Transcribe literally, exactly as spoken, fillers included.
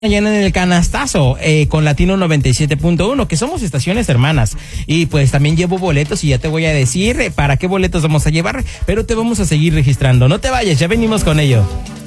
Mañana en el Canastazo eh, con Latino noventa y siete punto uno, que somos estaciones hermanas. Y pues también llevo boletos y ya te voy a decir eh, para qué boletos vamos a llevar, pero te vamos a seguir registrando. No te vayas, ya venimos con ello.